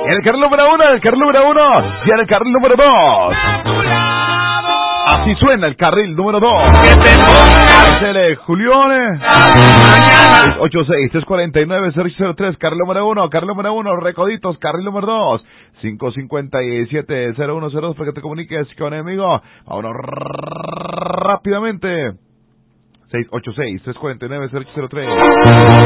El carril número 1, el carril número 1 y el carril número 2. Así suena el carril número 2. Julián. 86-349-003, carril número 1, Recoditos, carril número 2. 557-0102 para que te comuniques con el amigo. Vámonos rápidamente. 686-349-003.